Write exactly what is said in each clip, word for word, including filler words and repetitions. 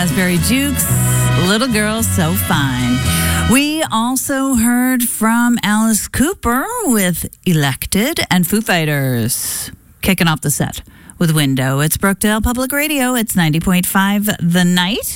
Raspberry Jukes, Little Girl So Fine. We also heard from Alice Cooper with Elected and Foo Fighters. Kicking off the set with Window. It's Brookdale Public Radio. It's ninety point five The Night.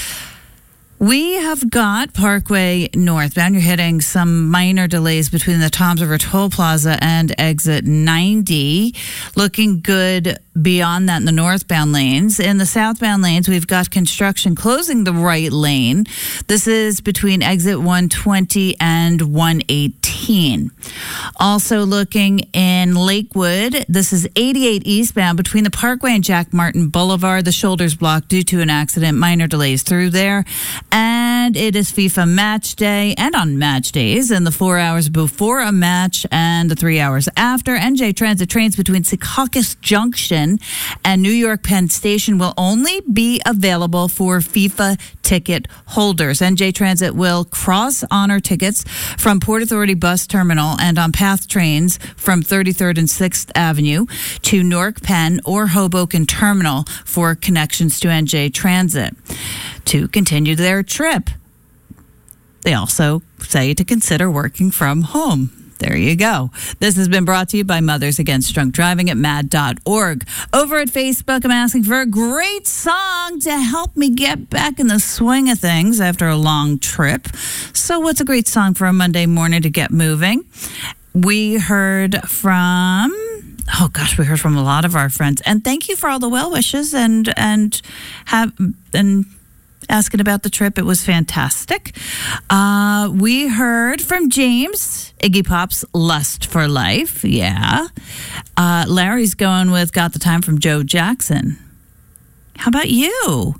We have got Parkway northbound. You're hitting some minor delays between the Toms River Toll Plaza and exit ninety. Looking good beyond that in the northbound lanes. In the southbound lanes, we've got construction closing the right lane. This is between exit one twenty and one eighteen. Also looking in Lakewood, this is eighty-eight eastbound between the Parkway and Jack Martin Boulevard. The shoulder's blocked due to an accident. Minor delays through there. And it is FIFA match day, and on match days in the four hours before a match and the three hours after, N J Transit trains between Secaucus Junction and New York Penn Station will only be available for FIFA ticket holders. N J Transit will cross honor tickets from Port Authority Bus Terminal and on PATH trains from thirty-third and sixth Avenue to Newark Penn or Hoboken Terminal for connections to N J Transit to continue their trip. They also say to consider working from home. There you go. This has been brought to you by Mothers Against Drunk Driving at mad dot org. Over at Facebook, I'm asking for a great song to help me get back in the swing of things after a long trip. So what's a great song for a Monday morning to get moving? We heard from... Oh gosh, we heard from a lot of our friends, and thank you for all the well wishes and and have and asking about the trip. It was fantastic. Uh, we heard from James, Iggy Pop's "Lust for Life." Yeah, uh, Larry's going with "Got the Time" from Joe Jackson. How about you?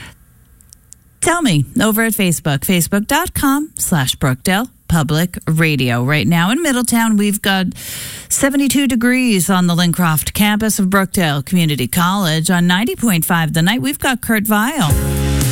Tell me over at Facebook, facebook dot com slash Brookdale Public Radio. Right now in Middletown, we've got seventy-two degrees on the Lincroft campus of Brookdale Community College. On ninety point five The Night, we've got Kurt Vile.